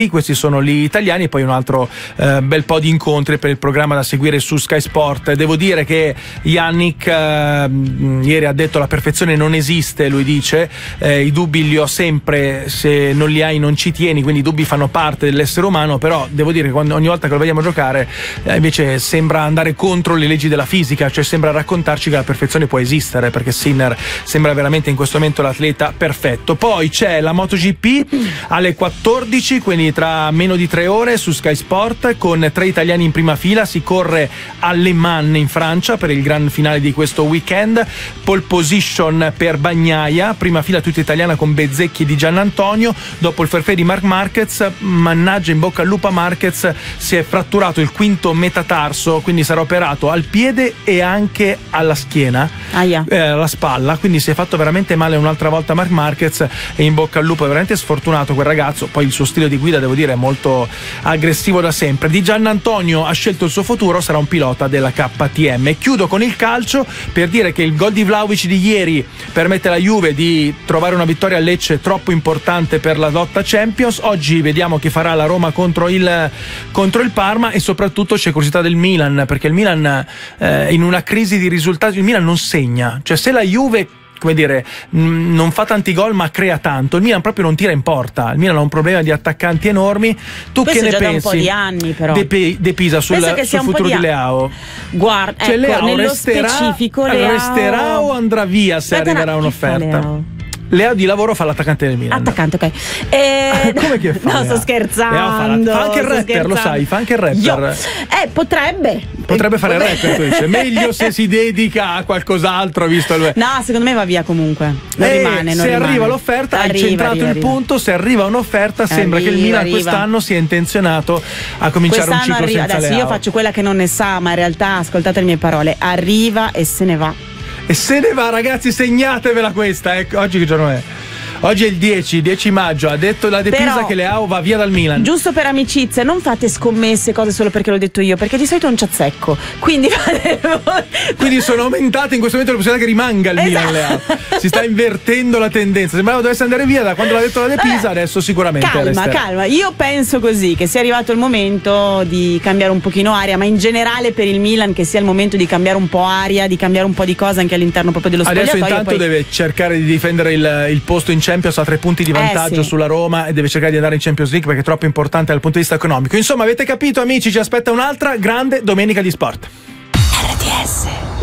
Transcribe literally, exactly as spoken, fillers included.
Questi sono gli italiani, poi un altro eh, bel po' di incontri per il programma da seguire su Sky Sport. Devo dire che Yannick eh, ieri ha detto la perfezione non esiste, lui dice, eh, i dubbi li ho sempre, se non li hai non ci tieni, quindi i dubbi fanno parte dell'essere umano, però devo dire che quando, ogni volta che lo vediamo giocare eh, invece sembra andare contro le leggi della fisica, cioè sembra raccontarci che la perfezione può esistere, perché Sinner sembra veramente in questo momento l'atleta perfetto. Poi c'è la MotoGP alle quattordici, quindi tra meno di tre ore su Sky Sport, con tre italiani in prima fila. Si corre a Le Mans in Francia per il gran finale di questo weekend. Pole position per Bagnaia, prima fila tutta italiana con Bezzecchi di Giannantonio. Dopo il fair play di Marc Marquez, mannaggia, in bocca al lupo a Marquez, si è fratturato il quinto metatarso, quindi sarà operato al piede e anche alla schiena, ah, yeah. eh, alla spalla, quindi si è fatto veramente male un'altra volta Marc Marquez, e in bocca al lupo, è veramente sfortunato quel ragazzo. Poi il suo stile di guida, devo dire, è molto aggressivo da sempre. Di Giannantonio ha scelto il suo futuro, sarà un pilota della K T M. E chiudo con il calcio per dire che il gol di Vlahovic di ieri permette alla Juve di trovare una vittoria a Lecce troppo importante per la lotta Champions. Oggi vediamo che farà la Roma contro il, contro il Parma, e soprattutto c'è curiosità del Milan, perché il Milan eh, in una crisi di risultati, il Milan non segna, cioè se la Juve, come dire, mh, non fa tanti gol ma crea tanto, il Milan proprio non tira in porta. Il Milan ha un problema di attaccanti enormi. Tu questo che ne già pensi? Da un po' di anni, però. De, Pe- De Pisa sul, sul futuro di, di Leao. Guarda, cioè, ecco, Leao nello resterà, specifico Leao resterà o andrà via se Aspetta, arriverà un'offerta? Leao. Leao di lavoro fa l'attaccante del Milan. Attaccante, ok. E... Come che fa? No, Leao? sto scherzando. Leao fa, la... fa anche il rapper, scherzando. lo sai, fa anche il rapper. Io. Eh, potrebbe. Potrebbe fare il rapper, tu dici. Meglio se si dedica a qualcos'altro, visto lui. No, secondo me va via comunque. Non eh, rimane, non se rimane. arriva l'offerta, arriva, hai centrato arriva, il arriva. punto. Se arriva un'offerta, sembra arriva, che il Milan arriva. quest'anno sia intenzionato a cominciare quest'anno un ciclo arriva. senza Adesso Leao. io faccio quella che non ne sa, ma in realtà ascoltate le mie parole. Arriva e se ne va. E se ne va, ragazzi, segnatevela questa. Ecco, oggi che giorno è? Oggi è il dieci maggio, ha detto la De Pisa Però, che Leao va via dal Milan. Giusto per amicizia, non fate scommesse, cose solo perché l'ho detto io, perché di solito non ci azzecco. Quindi fate Quindi sono aumentate in questo momento le possibilità che rimanga il esatto. Milan Leao. Si sta invertendo la tendenza. Sembrava dovesse andare via da quando l'ha detto la De Pisa, Vabbè, adesso sicuramente calma, resterà. calma. Io penso così, che sia arrivato il momento di cambiare un pochino aria, ma in generale per il Milan che sia il momento di cambiare un po' aria, di cambiare un po' di cose anche all'interno proprio dello Adesso spogliatoio. intanto poi... deve cercare di difendere il, il posto in Champions a tre punti di vantaggio eh, sì. sulla Roma, e deve cercare di andare in Champions League perché è troppo importante dal punto di vista economico. Insomma, avete capito, amici, ci aspetta un'altra grande domenica di sport. R T S